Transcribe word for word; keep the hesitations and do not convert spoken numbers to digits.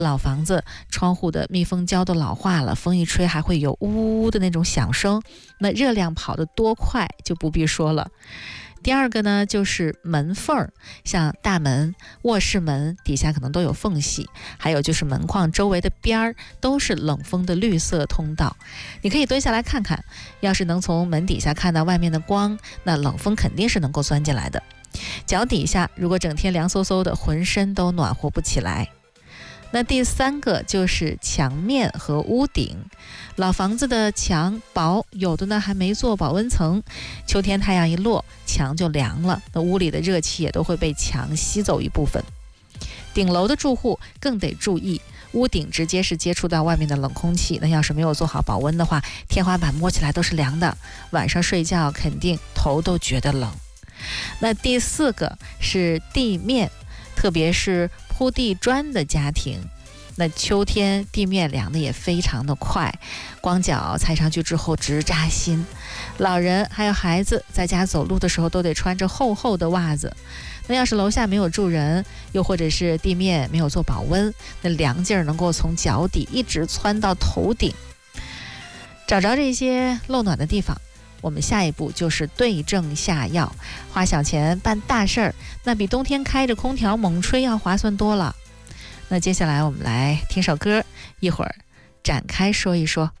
老房子窗户的密封胶都老化了，风一吹还会有呜呜的那种响声，那热量跑得多快就不必说了。第二个呢，就是门缝，像大门、卧室门底下可能都有缝隙，还有就是门框周围的边儿都是冷风的绿色通道。你可以蹲下来看看，要是能从门底下看到外面的光，那冷风肯定是能够钻进来的。脚底下如果整天凉飕飕的，浑身都暖和不起来。那第三个就是墙面和屋顶，老房子的墙薄，有的呢还没做保温层，秋天太阳一落，墙就凉了，那屋里的热气也都会被墙吸走一部分。顶楼的住户更得注意，屋顶直接是接触到外面的冷空气，那要是没有做好保温的话，天花板摸起来都是凉的，晚上睡觉肯定头都觉得冷。那第四个是地面，特别是铺地砖的家庭，那秋天地面凉的也非常的快，光脚踩上去之后直扎心，老人还有孩子在家走路的时候都得穿着厚厚的袜子。那要是楼下没有住人，又或者是地面没有做保温，那凉劲儿能够从脚底一直窜到头顶。找着这些漏暖的地方，我们下一步就是对症下药，花小钱办大事儿，那比冬天开着空调猛吹要划算多了。那接下来我们来听首歌，一会儿展开说一说。